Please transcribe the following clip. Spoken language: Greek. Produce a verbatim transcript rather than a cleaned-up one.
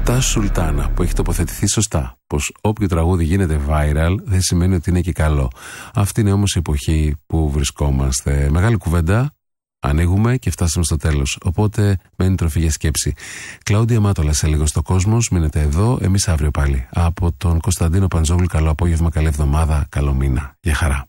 Τάσου Σουλτάνα, που έχει τοποθετηθεί σωστά πως όποιο τραγούδι γίνεται viral δεν σημαίνει ότι είναι και καλό. Αυτή είναι όμως η εποχή που βρισκόμαστε. Μεγάλη κουβέντα, ανοίγουμε και φτάσαμε στο τέλος. Οπότε μένει τροφή για σκέψη. Κλάουντια Μάτολα σε λίγο στο Κόσμος. Μείνετε εδώ, εμείς αύριο πάλι. Από τον Κωνσταντίνο Παντζόγλου, καλό απόγευμα, καλή εβδομάδα, καλό μήνα. Γεια χαρά.